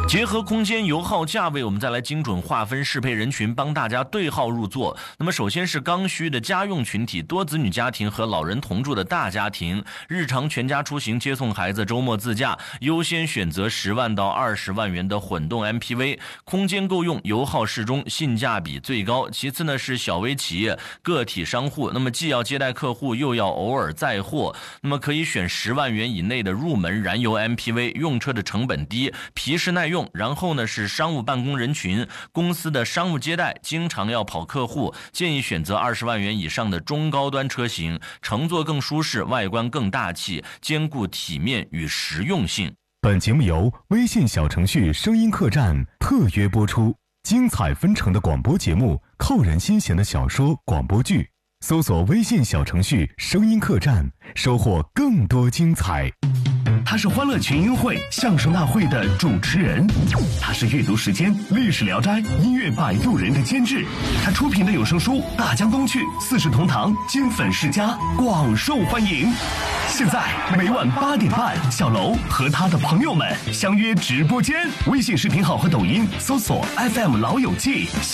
结合空间、油耗、价位，我们再来精准划分适配人群，帮大家对号入座。那么首先是刚需的家用群体，多子女家庭和老人同住的大家庭，日常全家出行接送孩子，周末自驾，优先选择10万到20万元的混动 MPV， 空间够用，油耗适中，性价比最高。其次呢是小微企业、个体商户，那么既要接待客户，又要偶尔载货，那么可以选10万元以内的入门燃油 MPV， 用车的成本低，皮实耐用。然后呢是商务办公人群，公司的商务接待，经常要跑客户，建议选择20万元以上的中高端车型，乘坐更舒适，外观更大气，兼顾体面与实用性。 本节目由微信小程序声音客栈特约播出，精彩纷呈的广播节目，扣人心弦的小说广播剧，搜索微信小程序声音客栈，收获更多精彩。 他是欢乐群英会相声大会的主持人，他是阅读时间历史聊斋音乐摆渡人的监制，他出品的有声书《大江东去》《四世同堂》金粉世家广受欢迎。现在每晚8点半，小楼和他的朋友们相约直播间，微信视频号和抖音搜索 FM 老友记。